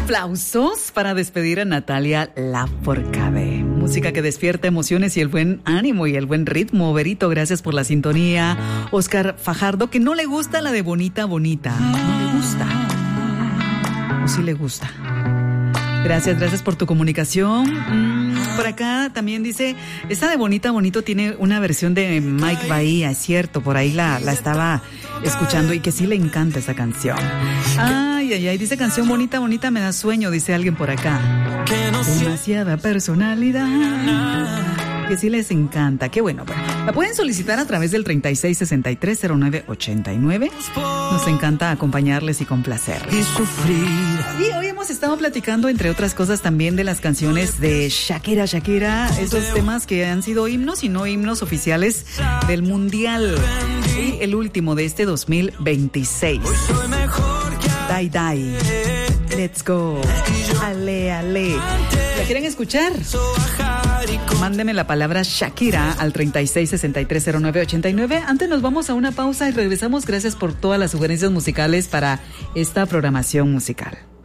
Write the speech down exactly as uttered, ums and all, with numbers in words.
Aplausos para despedir a Natalia Lafourcade. Música que despierta emociones y el buen ánimo y el buen ritmo. Berito, gracias por la sintonía. Oscar Fajardo, que no le gusta la de Bonita Bonita. No le gusta. O sí le gusta. Gracias, gracias por tu comunicación. Mm, por acá también dice, esta de Bonita Bonito tiene una versión de Mike Bahía, es cierto, por ahí la, la estaba escuchando y que sí le encanta esa canción. Ay, ay, ay, dice canción Bonita Bonita me da sueño, dice alguien por acá. Demasiada personalidad. Que sí les encanta, qué bueno. Bueno, la pueden solicitar a través del treinta y seis sesenta y tres cero nueve ochenta y nueve. Nos encanta acompañarles y complacerles. Y sufrir. Y hoy hemos estado platicando, entre otras cosas, también de las canciones de Shakira, Shakira, esos temas que han sido himnos y no himnos oficiales del Mundial. Y el último de este dos mil veintiséis. Die, die. Let's go. Ale, ale. ¿La quieren escuchar? Mándeme la palabra Shakira al treinta y seis sesenta y tres cero nueve ochenta y nueve. Antes nos vamos a una pausa y regresamos. Gracias por todas las sugerencias musicales para esta programación musical.